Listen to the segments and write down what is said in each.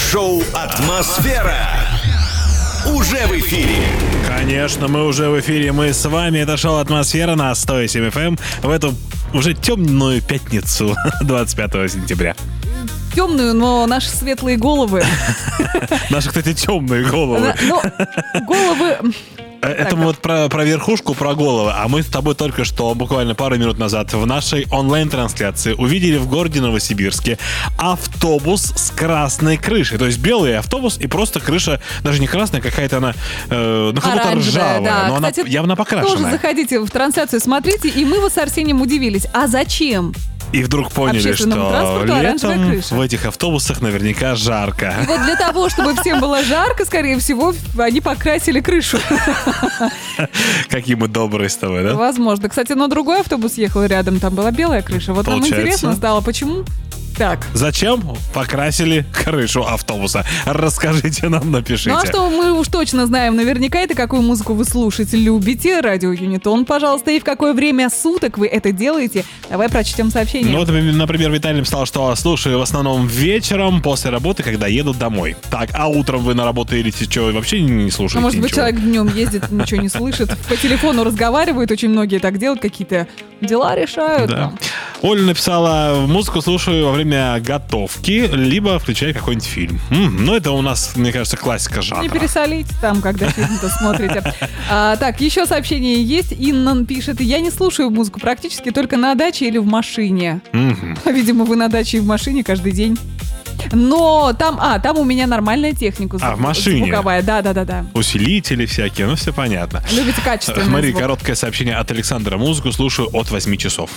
Шоу «Атмосфера» уже в эфире. Конечно, мы уже в эфире. Мы с вами. Это шоу «Атмосфера» на 107 FM в эту уже темную пятницу 25 сентября. Темную, но наши светлые головы. Наши, кстати, темные головы. Ну, головы... Это мы вот про верхушку, про головы. А мы с тобой только что, буквально пару минут назад, в нашей онлайн-трансляции увидели в городе Новосибирске автобус с красной крышей. То есть белый автобус и просто крыша, даже не красная, какая-то она, ну, как будто ржавая. Да. Но кстати, она явно покрашенная. Тоже заходите в трансляцию, смотрите, и мы вот с Арсением удивились. А зачем? И вдруг поняли, что летом в этих автобусах наверняка жарко. И вот для того, чтобы всем было жарко, скорее всего, они покрасили крышу. Какие мы добрые с тобой, да? Возможно. Кстати, но другой автобус ехал рядом, там была белая крыша. Вот нам интересно стало, почему так. Зачем покрасили крышу автобуса? Расскажите нам, напишите. Ну а что мы уж точно знаем наверняка, это какую музыку вы слушать любите. Радио Юнитон, пожалуйста. И в какое время суток вы это делаете? Давай прочтем сообщение. Ну вот, например, Виталий написал, что слушаю в основном вечером после работы, когда еду домой. Так, а утром вы на работу едете, что, вообще не слушаете? Ну, может быть, ничего? человек днем ездит, ничего не слышит. По телефону разговаривают, очень многие так делают, какие-то дела решают. Да. Оля написала, музыку слушаю во время готовки, либо включаю какой-нибудь фильм. Ну, это у нас, мне кажется, классика жанра. Не пересолите там, когда фильм-то смотрите. Так, еще сообщение есть. Инна пишет, я не слушаю музыку практически только на даче или в машине. Видимо, вы на даче и в машине каждый день. Но там у меня нормальная техника. В машине? Звуковая, да. Усилители всякие, ну все понятно. Любите качественный Смотри, звук. короткое сообщение от Александра. Музыку слушаю от 8 часов.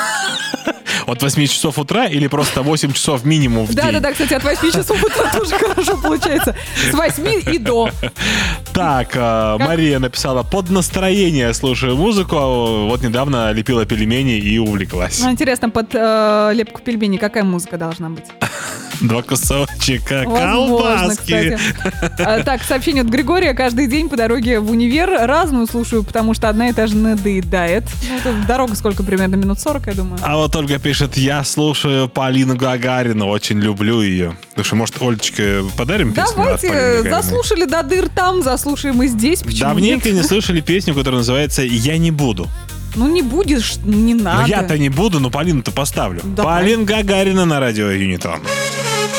От 8 часов утра или просто 8 часов минимум в день? Да, кстати, от 8 часов утра тоже хорошо получается. С 8 и до. Так, Мария написала, под настроение слушаю музыку. Вот недавно лепила пельмени и увлеклась. Интересно, под лепку пельменей какая музыка должна быть? 2 кусочка Возможно, колбаски. кстати. Так, сообщение от Григория. Каждый день по дороге в универ разную слушаю, потому что одна и та же надоедает. Дорога сколько примерно? Минут 40, я думаю. А вот Ольга пишет, я слушаю Полину Гагарину, очень люблю ее. Слушай, может, Олечке подарим песню от Полины Давайте, Гагариной? заслушали до дыр там, заслушаем и здесь. Почему Давненько нет? не слышали песню, которая называется «Я не буду». Ну не будешь, не надо. Ну я-то не буду, но Полину-то поставлю. Давай. Полина Гагарина на радио Юнитон.